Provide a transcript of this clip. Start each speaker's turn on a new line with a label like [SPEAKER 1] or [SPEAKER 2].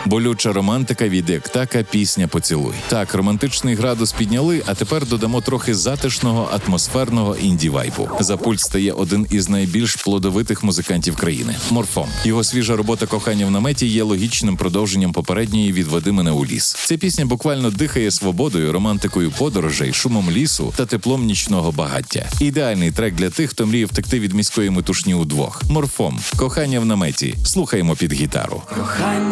[SPEAKER 1] Болюча романтика від Ектака, пісня «Поцілуй». Так, романтичний градус підняли, а тепер додамо трохи затишного, атмосферного інді-вайбу. За пульт стає один із найбільш плодовитих музикантів країни – Морфом. Його свіжа робота «Кохання в наметі» є логічним продовженням попередньої «Відведи мене у ліс». Ця пісня буквально дихає свободою, романтикою подорожей, шумом лісу та теплом нічного багаття. Ідеальний трек для тих, хто мріє втекти від міської метушні удвох. Морфом. «Кохання в наметі». Слухаємо під гітару.